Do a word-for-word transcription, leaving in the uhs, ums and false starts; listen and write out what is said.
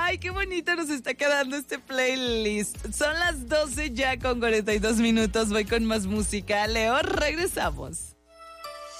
Ay, qué bonito nos está quedando este playlist. Son las doce ya con cuarenta y dos minutos. Voy con más música. Leo, regresamos.